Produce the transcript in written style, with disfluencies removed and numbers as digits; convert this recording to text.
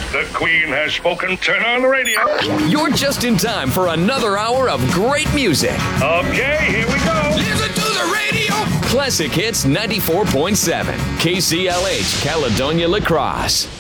The Queen has spoken. Turn on the radio. You're just in time for another hour of great music. Okay, here we go. Listen to the radio. Classic Hits 94.7. KCLH, Caledonia La Crosse.